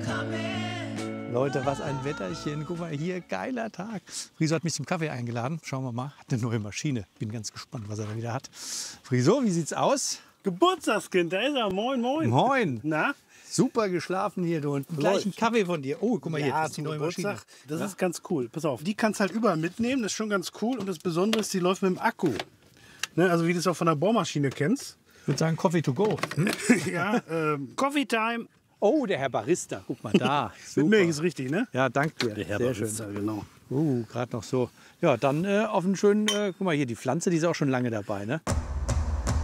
Leute, was ein Wetterchen. Guck mal hier, geiler Tag. Friso hat mich zum Kaffee eingeladen. Schauen wir mal. Hat eine neue Maschine. Bin ganz gespannt, was er da wieder hat. Friso, wie sieht's aus? Geburtstagskind, da ist er. Moin, moin. Moin. Na? Super geschlafen hier du unten. Gleich einen Kaffee von dir. Oh, guck mal hier, Ja, das ist die neue Maschine. Das ist ganz cool. Pass auf, die kannst halt überall mitnehmen. Das ist schon ganz cool. Und das Besondere ist, die läuft mit dem Akku. Ne, also wie du es auch von der Bohrmaschine kennst. Ich würde sagen Coffee to go. Ja, Coffee Time. Oh, der Herr Barista. Guck mal da. Mit Super. Milch ist richtig, ne? Ja, danke dir. Der Herr Sehr Barista, schön. genau. Gerade noch so. Ja, dann auf einen schönen, guck mal hier, die Pflanze, die ist auch schon lange dabei, ne?